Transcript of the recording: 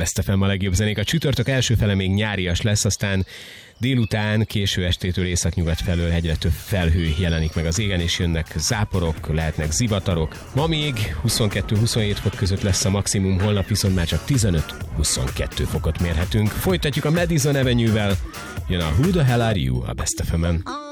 Best FM a legjobb zenék. A csütörtök első fele még nyárias lesz, aztán délután, késő estétől északnyugat felől egyre több felhő jelenik meg az égen, és jönnek záporok, lehetnek zivatarok. Ma még 22-27 fok között lesz a maximum, holnap viszont már csak 15-22 fokot mérhetünk. Folytatjuk a Madison Avenue-vel, jön a Who the Hell Are You a Best FM-en.